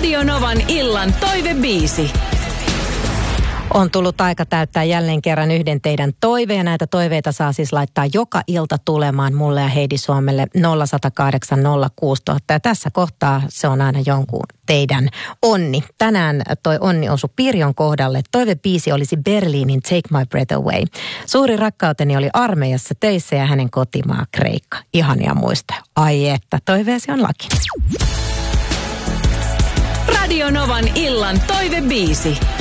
Radio Novan illan toivebiisi. On tullut aika täyttää jälleen kerran yhden teidän toiveen. Näitä toiveita saa siis laittaa joka ilta tulemaan mulle ja Heidi Suomelle 0108 06000. Ja tässä kohtaa se on aina jonkun teidän onni. Tänään toi onni osui Pirjon kohdalle. Toivebiisi olisi Berliinin Take My Breath Away. Suuri rakkauteni oli armeijassa töissä ja hänen kotimaa Kreikka. Ihania muistoja. Ai että, toiveesi on laki. Radio Novan illan toivebiisi.